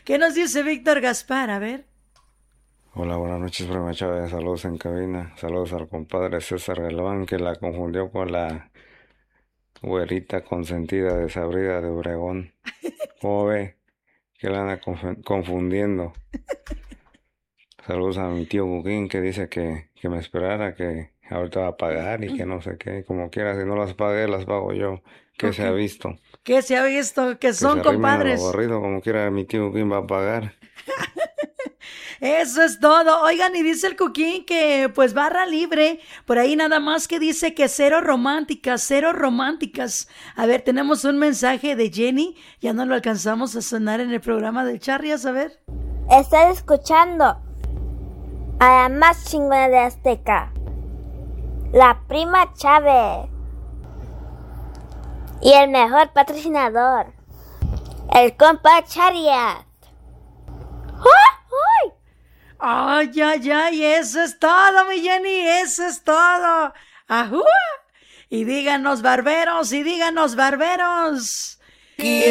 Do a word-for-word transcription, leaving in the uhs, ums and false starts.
¿Qué nos dice Víctor Gaspar? A ver. Hola, buenas noches, Prima Chávez. Saludos en cabina. Saludos al compadre César Galván, que la confundió con la güerita consentida desabrida de Obregón. ¿Cómo ve? Que la anda conf- confundiendo. Saludos a mi tío Buguín, que dice que, que me esperara, que ahorita va a pagar y que no sé qué. Como quiera, si no las pagué, las pago yo. ¿Qué se ha Ok. visto? ¿Qué se ha visto? Que Que se son arrimen a lo compadres. aburrido, como quiera, mi tío Buguín va a pagar. Eso es todo. Oigan, y dice el Cuquín que pues barra libre. Por ahí nada más que dice que cero románticas, cero románticas. A ver, tenemos un mensaje de Jenny. Ya no lo alcanzamos a sonar en el programa del Charrias, a ver. Estás escuchando a la más chingona de Azteca, la Prima Chávez. Y el mejor patrocinador, el compa Chariat. ¡Ay! Ay, ay, ay, eso es todo, mi Jenny, eso es todo. ¡Ajú! Y díganos, barberos, y díganos, barberos.